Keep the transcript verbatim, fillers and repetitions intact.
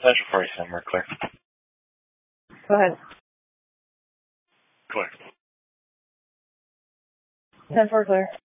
Central forty-seven, we're clear. Go ahead. Clear. ten four clear.